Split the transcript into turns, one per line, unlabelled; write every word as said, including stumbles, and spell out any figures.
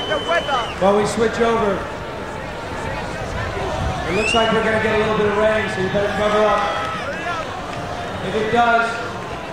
While we switch over, it looks like we're going to get a little bit of rain, so you better cover up. If it does,